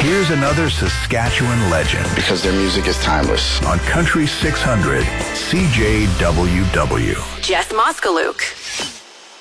Here's another Saskatchewan legend. Because their music is timeless. On Country 600, CJWW. Jess Moskaluke.